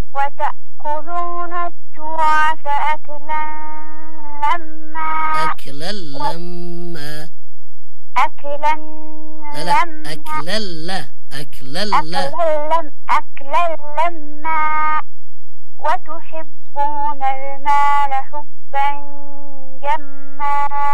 وتأكلون التراث أكلا لما أكلا لما أكلا لا لما أكلا لا أكلا لا أكلا لما وتحبون المال حبا جما